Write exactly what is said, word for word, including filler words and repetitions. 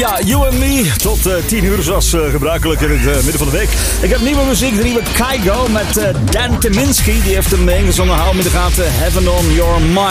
Ja, You and Me tot uh, tien uur zoals uh, gebruikelijk in het uh, midden van de week. Ik heb nieuwe muziek, de nieuwe Kygo met uh, Dan Tyminski. Die heeft hem ingezongen. Hou me in de gaten, Heaven on Your Mind.